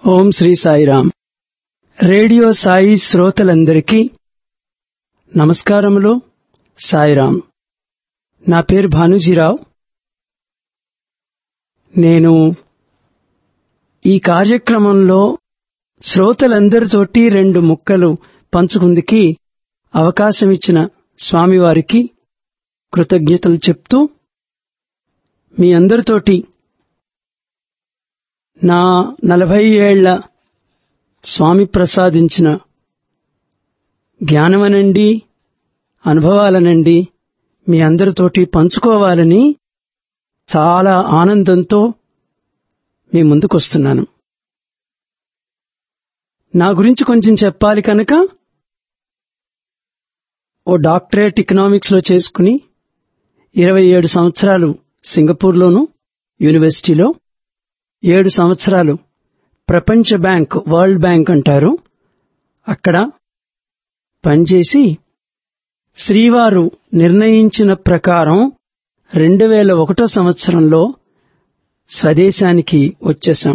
ఓం Shri Sairam. Radio Sai శ్రోతలందరికీ నమస్కారములు. సాయిరాం. నా పేరు భానుజీరావు. నేను ఈ కార్యక్రమంలో శ్రోతలందరితోటి 2 ముక్కలు పంచుకుందికి అవకాశమిచ్చిన స్వామివారికి కృతజ్ఞతలు చెప్తూ మీ అందరితోటి నా 40 ఏళ్ల స్వామి ప్రసాదించిన జ్ఞానమనండి, అనుభవాలనండి మీ అందరితోటి పంచుకోవాలని చాలా ఆనందంతో మీ ముందుకొస్తున్నాను. నా గురించి కొంచెం చెప్పాలి కనుక ఓ డాక్టరేట్ ఎకనామిక్స్ లో చేసుకుని 27 సంవత్సరాలు సింగపూర్లోను యూనివర్సిటీలో, 7 సంవత్సరాలు ప్రపంచ బ్యాంక్, వరల్డ్ బ్యాంక్ అంటారు, అక్కడ పనిచేసి శ్రీవారు నిర్ణయించిన ప్రకారం 2001 సంవత్సరంలో స్వదేశానికి వచ్చేశాం.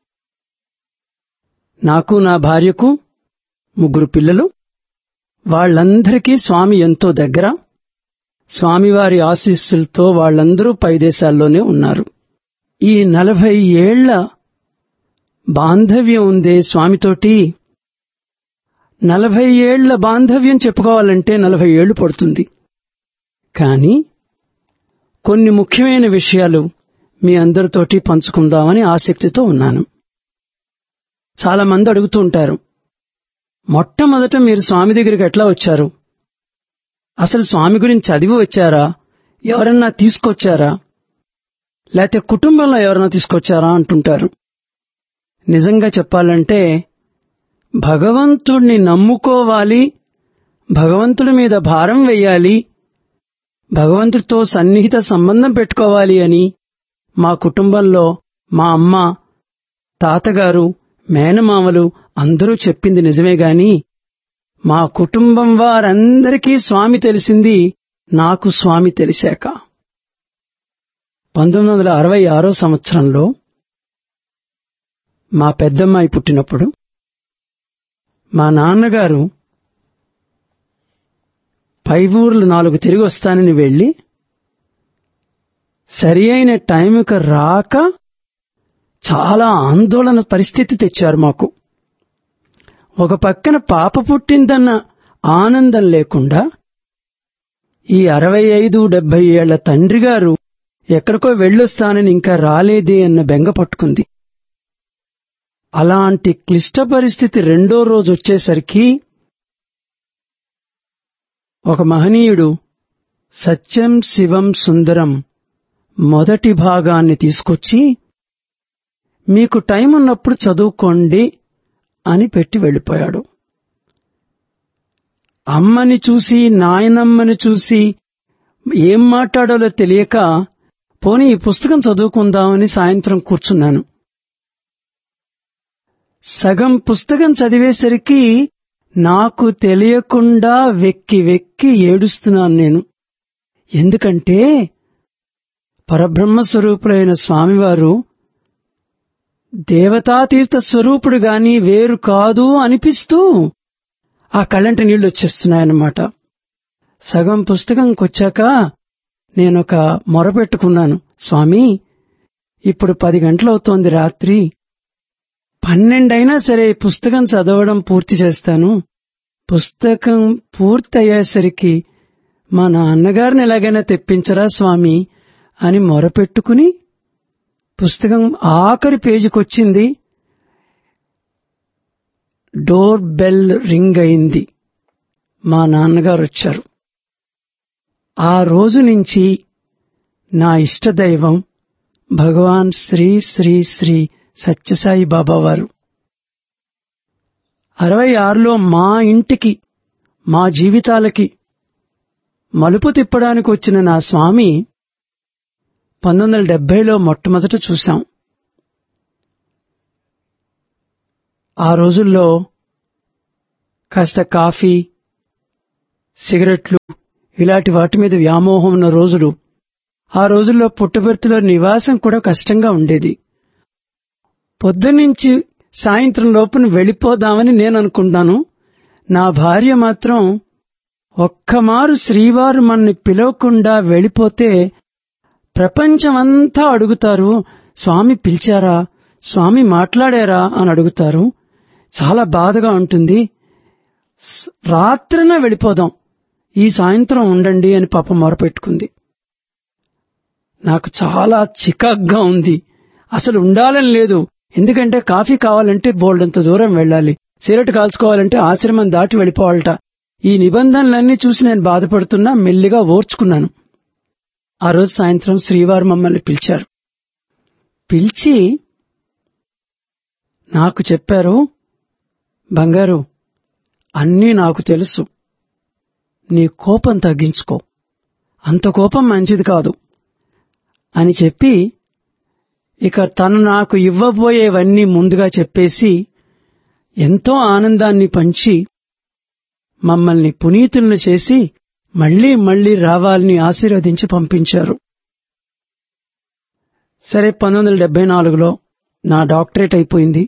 నాకు, నా భార్యకు 3 పిల్లలు. వాళ్లందరికీ స్వామి ఎంతో దగ్గర. స్వామివారి ఆశీస్సులతో వాళ్లందరూ పై దేశాల్లోనే ఉన్నారు. ఈ 40 ఏళ్ల బాంధవ్యం ఉందే స్వామితోటి. 40 ఏళ్ల బాంధవ్యం చెప్పుకోవాలంటే 40 ఏళ్లు పడుతుంది. కానీ కొన్ని ముఖ్యమైన విషయాలు మీ అందరితోటి పంచుకుందామని ఆసక్తితో ఉన్నాను. చాలా మంది అడుగుతూ ఉంటారు, మొట్టమొదట మీరు స్వామి దగ్గరికి ఎట్లా వచ్చారు? అసలు స్వామి గురించి చదివి వచ్చారా? ఎవరన్నా తీసుకొచ్చారా? లేకపోతే కుటుంబంలో ఎవరన్నా తీసుకొచ్చారా అంటుంటారు. నిజంగా చెప్పాలంటే భగవంతుణ్ణి నమ్ముకోవాలి, భగవంతుడి మీద భారం వెయ్యాలి, భగవంతుడితో సన్నిహిత సంబంధం పెట్టుకోవాలి అని మా కుటుంబంలో మా అమ్మ, తాతగారు, మేనమామలు అందరూ చెప్పింది నిజమే గాని మా కుటుంబం వారందరికీ స్వామి తెలిసింది నాకు స్వామి తెలిసాక. 1966 సంవత్సరంలో మా పెద్దమ్మాయి పుట్టినప్పుడు మా నాన్నగారు పై ఊర్లు 4 తిరిగి వస్తానని వెళ్లి సరి అయిన టైంకి రాక చాలా ఆందోళన పరిస్థితి తెచ్చారు మాకు. ఒక పక్కన పాప పుట్టిందన్న ఆనందం లేకుండా ఈ 65-70 ఏళ్ల తండ్రి గారు ఎక్కడికో వెళ్ళొస్తానని ఇంకా రాలేదే అన్న బెంగ పట్టుకుంది. అలాంటి క్లిష్ట పరిస్థితి 2వ రోజు వచ్చేసరికి ఒక మహనీయుడు సత్యం శివం సుందరం మొదటి భాగాన్ని తీసుకొచ్చి మీకు టైం ఉన్నప్పుడు చదువుకోండి అని పెట్టి వెళ్లిపోయాడు. అమ్మని చూసి, నాయనమ్మని చూసి ఏం మాట్లాడాలో తెలియక పోనీ ఈ పుస్తకం చదువుకుందామని సాయంత్రం కూర్చున్నాను. సగం పుస్తకం చదివేసరికి నాకు తెలియకుండా వెక్కి వెక్కి ఏడుస్తున్నాను నేను. ఎందుకంటే పరబ్రహ్మస్వరూపులైన స్వామివారు దేవతాతీర్థ స్వరూపుడు గాని వేరు కాదు అనిపిస్తూ ఆ కళ్ళంటి నీళ్లు వచ్చేస్తున్నాయన్నమాట. సగం పుస్తకంకొచ్చాక నేనొక మొరపెట్టుకున్నాను, స్వామి ఇప్పుడు 10 గంటలవుతోంది రాత్రి, 12 అయినా సరే పుస్తకం చదవడం పూర్తి చేస్తాను. పుస్తకం పూర్తయ్యేసరికి మా నాన్నగారిని ఎలాగైనా తెప్పించరా స్వామి అని మొరపెట్టుకుని పుస్తకం ఆఖరి పేజీకొచ్చింది. డోర్ బెల్ రింగ్ అయింది. మా నాన్నగారు వచ్చారు. ఆ రోజు నుంచి నా ఇష్టదైవం భగవాన్ శ్రీ శ్రీ శ్రీ సత్యసాయి బాబా వారు 66లో మా ఇంటికి, మా జీవితాలకి మలుపు తిప్పడానికి వచ్చిన నా స్వామి 1970లో మొట్టమొదట చూశాం. ఆ రోజుల్లో కాస్త కాఫీ, సిగరెట్లు ఇలాంటి వాటి మీద వ్యామోహం ఉన్న రోజులు. ఆ రోజుల్లో పుట్టపర్తిలో నివాసం కూడా కష్టంగా ఉండేది. పొద్దునుంచి సాయంత్రం లోపున వెళ్ళిపోదామని నేను అనుకుంటాను. నా భార్య మాత్రం ఒక్కమారు శ్రీవారు మన్ని పిలవకుండా వెళ్ళిపోతే ప్రపంచమంతా అడుగుతారు, స్వామి పిలిచారా, స్వామి మాట్లాడారా అని అడుగుతారు. చాలా బాధగా ఉంటుంది. రాత్రిన వెళ్ళిపోదాం, ఈ సాయంత్రం ఉండండి అని పాపం మొరపెట్టుకుంది. నాకు చాలా చికాగ్గా ఉంది. అసలు ఉండాలని లేదు. ఎందుకంటే కాఫీ కావాలంటే బోల్డంత దూరం వెళ్ళాలి, సిగరెట్ కాల్చుకోవాలంటే ఆశ్రమం దాటి వెళ్ళిపోవాలట. ఈ నిబంధనలన్నీ చూసి నేను బాధపడుతున్నా. మెల్లిగా ఓర్చుకున్నాను. ఆ రోజు సాయంత్రం శ్రీవారు మమ్మల్ని పిలిచారు. పిలిచి నాకు చెప్పారు, బంగారు, అన్నీ నాకు తెలుసు, నీ కోపం తగ్గించుకో, అంత కోపం మంచిది కాదు అని చెప్పి ఇక తను నాకు ఇవ్వబోయేవన్నీ ముందుగా చెప్పేసి ఎంతో ఆనందాన్ని పంచి మమ్మల్ని పునీతులను చేసి మళ్లీ మళ్లీ రావాలని ఆశీర్వదించి పంపించారు. సరే, 1974లో నా డాక్టరేట్ అయిపోయింది.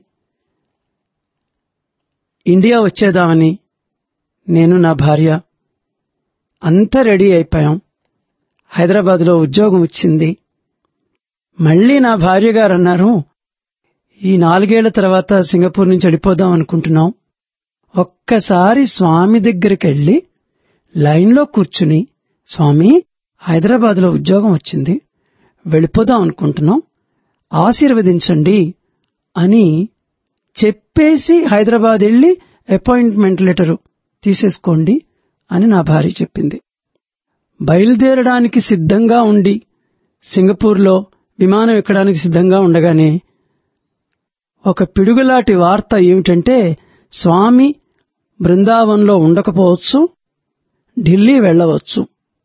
ఇండియా వచ్చేదామని నేను, నా భార్య అంతా రెడీ అయిపోయాం. హైదరాబాద్లో ఉద్యోగం వచ్చింది. మళ్లీ నా భార్య గారు అన్నారు, ఈ 4 ఏళ్ల తర్వాత సింగపూర్ నుంచి వెళ్ళిపోదాం అనుకుంటున్నాం. ఒక్కసారి స్వామి దగ్గరికి వెళ్లి లైన్లో కూర్చుని, స్వామి హైదరాబాద్లో ఉద్యోగం వచ్చింది, వెళ్ళిపోదాం అనుకుంటున్నాం, ఆశీర్వదించండి అని చెప్పేసి హైదరాబాద్ వెళ్లి అపాయింట్మెంట్ లెటరు తీసేసుకోండి అని నా భార్య చెప్పింది. బయలుదేరడానికి సిద్ధంగా ఉండి సింగపూర్లో విమానం ఎక్కడానికి సిద్ధంగా ఉండగానే ఒక పిడుగులాంటి వార్త ఏమిటంటే, స్వామి బృందావనంలో ఉండకపోవచ్చు, ఢిల్లీ వెళ్లవచ్చు.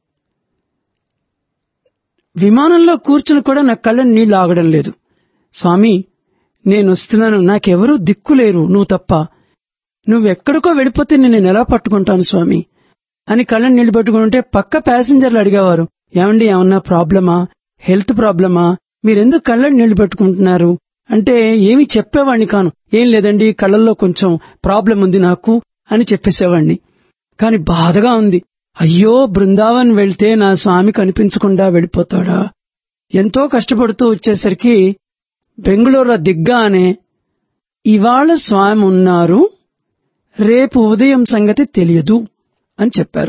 విమానంలో కూర్చుని కూడా నా కళ్ళ నీళ్లు ఆగడం లేదు. స్వామి, నేను వస్తున్నాను, నాకెవరూ దిక్కులేరు, నువ్వు తప్ప, నువ్వెక్కడికో వెళ్ళిపోతే నేను ఎలా పట్టుకుంటాను స్వామి అని కళ్ళ నీళ్లు పట్టుకుంటే పక్క ప్యాసింజర్లు అడిగేవారు, ఏమండి ఏమన్నా ప్రాబ్లమా, హెల్త్ ప్రాబ్లమా, మీరెందుకు కళ్ళ నీళ్లు పెట్టుకుంటున్నారు అంటే ఏమీ చెప్పేవాణ్ణి కాను. ఏం లేదండి, కళ్ళల్లో కొంచెం ప్రాబ్లం ఉంది నాకు అని చెప్పేసేవాణ్ణి. కాని బాధగా ఉంది. అయ్యో, బృందావన్ వెళ్తే నా స్వామి కనిపించకుండా వెళ్ళిపోతాడా. ఎంతో కష్టపడుతూ వచ్చేసరికి బెంగుళూరు దిగ్గానే, ఇవాళ స్వామి ఉన్నారు, రేపు ఉదయం సంగతి తెలియదు అని చెప్పారు.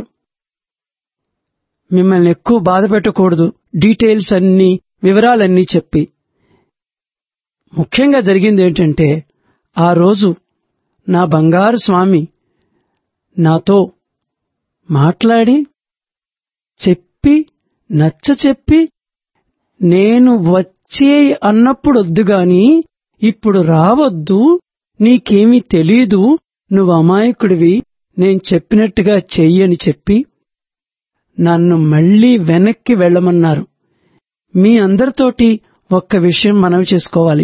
మిమ్మల్ని ఎక్కువ బాధ పెట్టకూడదు, డీటెయిల్స్ అన్నీ, వివరాలన్నీ చెప్పి. ముఖ్యంగా జరిగింది ఏంటంటే, ఆ రోజు నా బంగారు స్వామి నాతో మాట్లాడి చెప్పి నచ్చచెప్పి, నేను వచ్చే అన్నప్పుడు వద్దుగాని ఇప్పుడు రావద్దు, నీకేమీ తెలీదు, నువ్వు అమాయకుడివి, నేను చెప్పినట్టుగా చెయ్యని చెప్పి నన్ను మళ్లీ వెనక్కి వెళ్లమన్నారు. మీ అందరితోటి ఒక్క విషయం మనవి చేసుకోవాలి.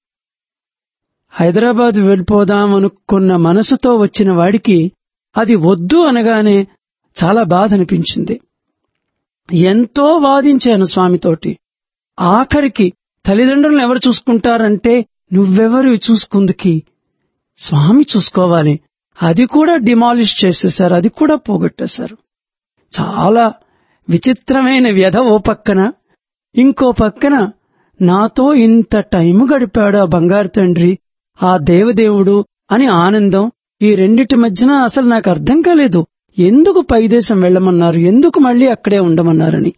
హైదరాబాద్ వెళ్ళిపోదామనుకున్న మనసుతో వచ్చిన వాడికి అది వద్దు అనగానే చాలా బాధ అనిపించింది. ఎంతో వాదించాను స్వామితోటి. ఆఖరికి తల్లిదండ్రులను ఎవరు చూసుకుంటారంటే, నువ్వెవరు చూసుకుందుకి, స్వామి చూసుకోవాలి, అది కూడా డిమాలిష్ చేసేశారు, అది కూడా పోగొట్టేశారు. చాలా విచిత్రమైన వ్యధ ఓ పక్కన, ఇంకో పక్కన నాతో ఇంత టైము గడిపాడు ఆ బంగారు తండ్రి, ఆ దేవదేవుడు అని ఆనందం. ఈ రెండిటి మధ్యన అసలు నాకు అర్థం కాలేదు, ఎందుకు పైదేశం వెళ్లమన్నారు, ఎందుకు మళ్లీ అక్కడే ఉండమన్నారని.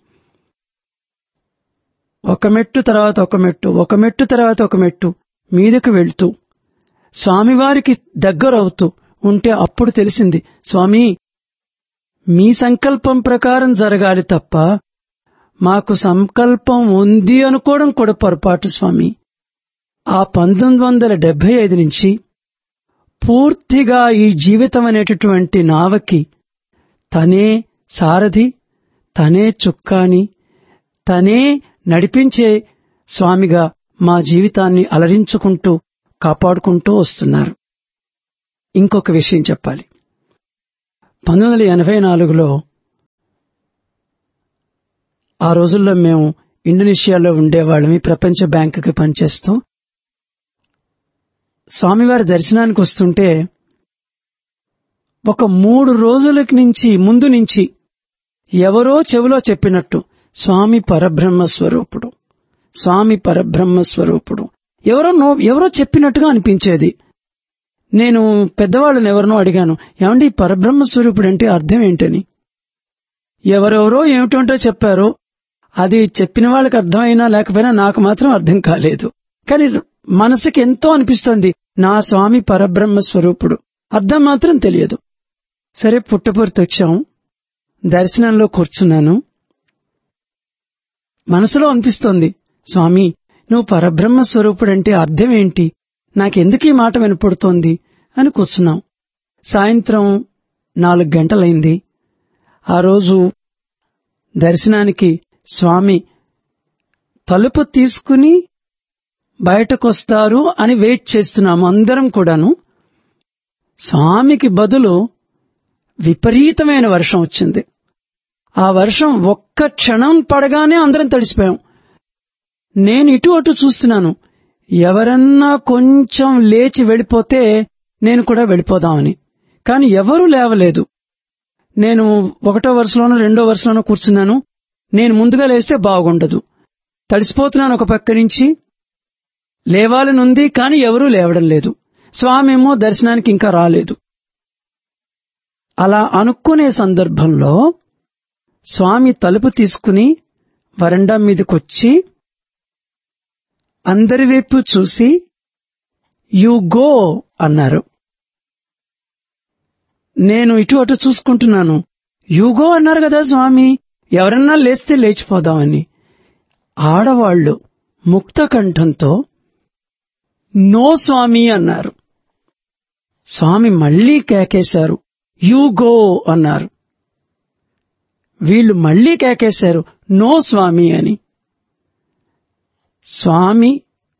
ఒక మెట్టు తర్వాత ఒక మెట్టు, ఒక మెట్టు తర్వాత ఒక మెట్టు మీదకు వెళ్తూ స్వామివారికి దగ్గరవుతూ ఉంటే అప్పుడు తెలిసింది, స్వామి మీ సంకల్పం ప్రకారం జరగాలి తప్ప మాకు సంకల్పం ఉంది అనుకోవడం కూడా పొరపాటు స్వామి. ఆ 1975 నుంచి పూర్తిగా ఈ జీవితం అనేటటువంటి నావకి తనే సారథి, తనే చుక్కాని, తనే నడిపించే స్వామిగా మా జీవితాన్ని అలరించుకుంటూ కాపాడుకుంటూ వస్తున్నారు. ఇంకొక విషయం చెప్పాలి. 1984లో ఆ రోజుల్లో మేము ఇండోనేషియాలో ఉండేవాళ్ళమి, ప్రపంచ బ్యాంకుకి పనిచేస్తూ. స్వామివారి దర్శనానికి వస్తుంటే ఒక 3 రోజుల ముందు నుంచి ఎవరో చెవిలో చెప్పినట్టు స్వామి పరబ్రహ్మ స్వరూపుడు, స్వామి పరబ్రహ్మ స్వరూపుడు ఎవరో చెప్పినట్టుగా అనిపించేది. నేను పెద్దవాళ్ళని ఎవరినో అడిగాను, ఏమండి పరబ్రహ్మ స్వరూపుడు అంటే అర్థం ఏంటని. ఎవరెవరో ఏమిటంటో చెప్పారో, అది చెప్పిన వాళ్ళకి అర్థమైనా లేకపోయినా నాకు మాత్రం అర్థం కాలేదు. కానీ మనసుకి ఎంతో అనిపిస్తోంది, నా స్వామి పరబ్రహ్మ స్వరూపుడు. అర్థం మాత్రం తెలియదు. సరే, పుట్టపర్తి వచ్చాం, దర్శనంలో కూర్చున్నాను. మనసులో అనిపిస్తోంది, స్వామి నువ్వు పరబ్రహ్మ స్వరూపుడంటే అర్థం ఏంటి, నాకెందుకు ఈ మాట వినపడుతోంది అని కూర్చున్నాం. సాయంత్రం 4 గంటలైంది. ఆ రోజు దర్శనానికి స్వామి తలుపు తీసుకుని బయటకొస్తారు అని వెయిట్ చేస్తున్నాము అందరం కూడాను. స్వామికి బదులు విపరీతమైన వర్షం వచ్చింది. ఆ వర్షం ఒక్క క్షణం పడగానే అందరం తడిసిపోయాం. నేను ఇటు అటు చూస్తున్నాను, ఎవరన్నా కొంచెం లేచి వెళ్ళిపోతే నేను కూడా వెళ్ళిపోదామని. కాని ఎవరూ లేవలేదు. నేను 1వ వరుసలోనో 2వ వరుసలోనో కూర్చున్నాను. నేను ముందుగా లేస్తే బాగుండదు, తడిసిపోతున్నాను. ఒక పక్క నుంచి లేవాలనుంది, కాని ఎవరూ లేవడం లేదు. స్వామి ఏమో దర్శనానికి ఇంకా రాలేదు. అలా అనుకునే సందర్భంలో స్వామి తలుపు తీసుకుని వరండా మీదకొచ్చి అందరి వైపు చూసి యు గో అన్నారు. నేను ఇటు అటు చూసుకుంటున్నాను. యు గో అన్నారు కదా స్వామి, ఎవరన్నా లేస్తే లేచిపోదామని. ఆడవాళ్లు ముక్త కంఠంతో నో స్వామి అన్నారు. స్వామి మళ్లీ కేకేశారు, యు గో అన్నారు. వీళ్లు మళ్లీ కేకేశారు, నో స్వామి అని. స్వామి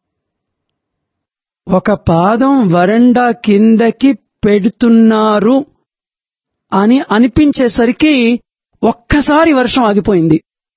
ఒక పాదం వరండా కిందకి పెడుతున్నారు అని అనిపించేసరికి ఒక్కసారి వర్షం ఆగిపోయింది.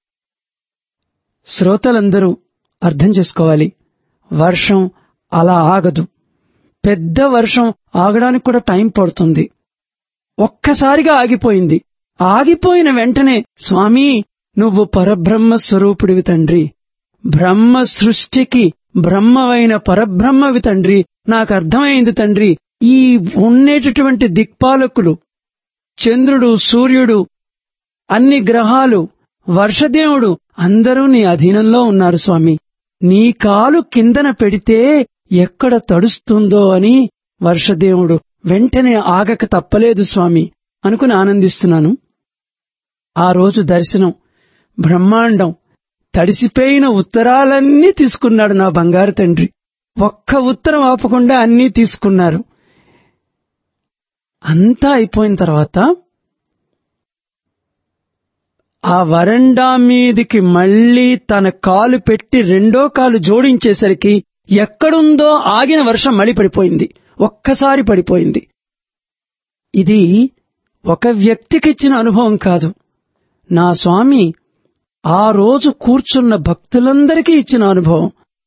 శ్రోతలందరూ అర్థం చేసుకోవాలి, వర్షం అలా ఆగదు. పెద్ద వర్షం ఆగడానికి కూడా టైం పడుతుంది. ఒక్కసారిగా ఆగిపోయింది. ఆగిపోయిన వెంటనే స్వామి నువ్వు పరబ్రహ్మ స్వరూపుడివి తండ్రి, బ్రహ్మ సృష్టికి బ్రహ్మవైన పరబ్రహ్మవి తండ్రి, నాకు అర్థమైంది తండ్రి. ఈ ఉండేటటువంటి దిక్పాలకులు, చంద్రుడు, సూర్యుడు, అన్ని గ్రహాలు, వర్షదేవుడు అందరూ నీ అధీనంలో ఉన్నారు స్వామి. నీ కాలు కిందన పెడితే ఎక్కడ తడుస్తుందో అని వర్షదేవుడు వెంటనే ఆగక తప్పలేదు స్వామి అనుకుని ఆనందిస్తున్నాను. ఆ రోజు దర్శనం బ్రహ్మాండం. తడిసిపోయిన ఉత్తరాలన్నీ తీసుకున్నాడు నా బంగారు తండ్రి. ఒక్క ఉత్తరం ఆపకుండా అన్నీ తీసుకున్నారు. అంతా అయిపోయిన తర్వాత ఆ వరండా మీదికి మళ్లీ తన కాలు పెట్టి 2వ కాలు జోడించేసరికి ఎక్కడుందో ఆగిన వర్షం మళ్లీ పడిపోయింది. ఒక్కసారి పడిపోయింది. ఇది ఒక వ్యక్తికిచ్చిన అనుభవం కాదు, నా స్వామి ఆ రోజు కూర్చున్న భక్తులందరికీ ఇచ్చిన అనుభవం.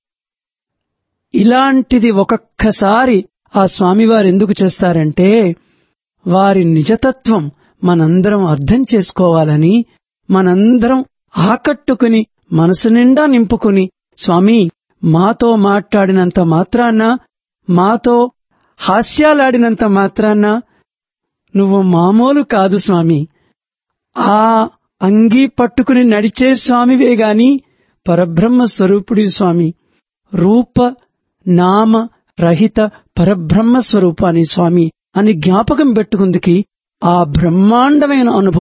ఇలాంటిది ఒక్కొక్కసారి ఆ స్వామివారు ఎందుకు చేస్తారంటే వారి నిజతత్వం మనందరం అర్థం చేసుకోవాలని, మనందరం ఆకట్టుకుని మనసు నిండా నింపుకుని, స్వామి మాతో మాట్లాడినంత మాత్రాన, మాతో హాస్యాలాడినంత మాత్రాన నువ్వు మామూలు కాదు స్వామి, ఆ అంగీ పట్టుకుని నడిచే స్వామివే గాని పరబ్రహ్మ స్వరూపుడి స్వామి, రూప నామ రహిత పరబ్రహ్మ స్వరూపాన్ని స్వామి అని జ్ఞాపకం పెట్టుకుందికి ఆ బ్రహ్మాండమైన అనుభవం